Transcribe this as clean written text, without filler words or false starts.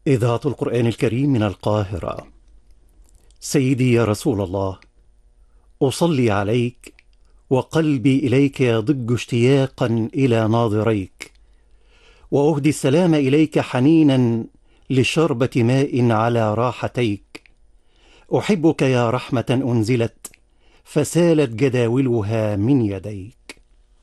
إذاعة القرآن الكريم من القاهرة. سيدي يا رسول الله، أصلي عليك وقلبي إليك يضج اشتياقا إلى ناظريك، وأهدي السلام إليك حنينا لشربة ماء على راحتيك. أحبك يا رحمة أنزلت فسالت جداولها من يديك.